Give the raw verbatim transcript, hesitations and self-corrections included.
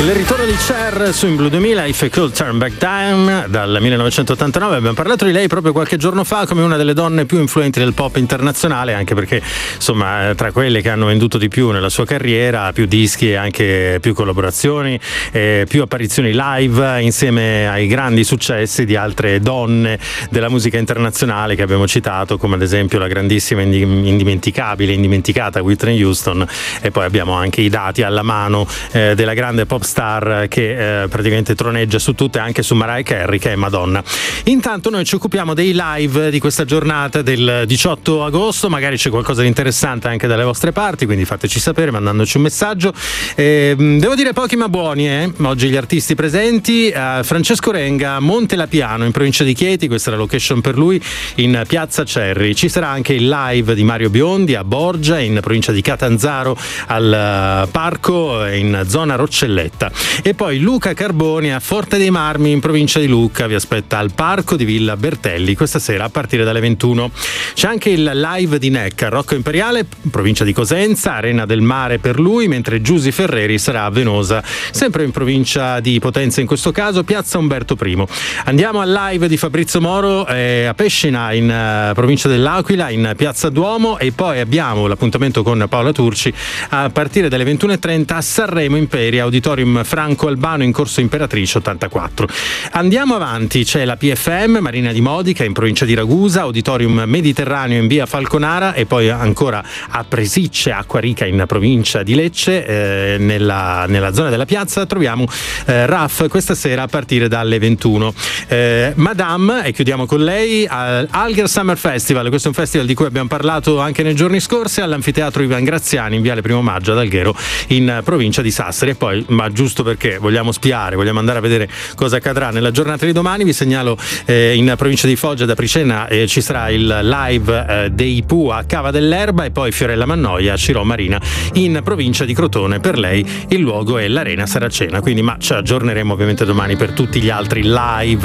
Il ritorno di Cher su In Blue duemila, If I Could Turn Back Time, dal millenovecentottantanove. Abbiamo parlato di lei proprio qualche giorno fa come una delle donne più influenti del pop internazionale, anche perché insomma tra quelle che hanno venduto di più nella sua carriera, più dischi e anche più collaborazioni, eh, più apparizioni live, insieme ai grandi successi di altre donne della musica internazionale che abbiamo citato, come ad esempio la grandissima, indimenticabile, indimenticata Whitney Houston, e poi abbiamo anche i dati alla mano eh, della grande pop star che eh, praticamente troneggia su tutte, anche su Mariah Carey, che è Madonna. Intanto noi ci occupiamo dei live di questa giornata del diciotto agosto, magari c'è qualcosa di interessante anche dalle vostre parti, quindi fateci sapere mandandoci un messaggio. Eh, devo dire pochi ma buoni eh? oggi gli artisti presenti. eh, Francesco Renga, Monte Lapiano in provincia di Chieti, questa è la location per lui, in piazza Cerri. Ci sarà anche il live di Mario Biondi a Borgia in provincia di Catanzaro al parco in zona Roccelletta. E poi Luca Carboni a Forte dei Marmi in provincia di Lucca vi aspetta al parco di Villa Bertelli questa sera a partire dalle ventuno. C'è anche il live di Necca, Rocco Imperiale, provincia di Cosenza, Arena del Mare per lui, mentre Giusy Ferreri sarà a Venosa, sempre in provincia di Potenza in questo caso, piazza Umberto I. Andiamo al live di Fabrizio Moro eh, a Pescina in uh, provincia dell'Aquila, in piazza Duomo, e poi abbiamo l'appuntamento con Paola Turci a partire dalle ventuno e trenta a Sanremo Imperia, Auditorium Franco Albano in corso Imperatrice ottantaquattro. Andiamo avanti, c'è la P F M Marina di Modica in provincia di Ragusa, Auditorium Mediterraneo in via Falconara, e poi ancora a Presicce, Acquarica in provincia di Lecce, eh, nella, nella zona della piazza troviamo eh, R A F questa sera a partire dalle ventuno. eh, Madame, e chiudiamo con lei, al Alger Summer Festival, questo è un festival di cui abbiamo parlato anche nei giorni scorsi, all'anfiteatro Ivan Graziani in viale Primo Maggio ad Alghero in provincia di Sassari. E poi, ma giusto perché vogliamo spiare, vogliamo andare a vedere cosa accadrà nella giornata di domani, vi segnalo eh, in provincia di Foggia da Pricena eh, ci sarà il live eh, dei Pooh a Cava dell'Erba, e poi Fiorella Mannoia a Cirò Marina in provincia di Crotone. Per lei il luogo è l'Arena Saracena, quindi ma ci aggiorneremo ovviamente domani per tutti gli altri live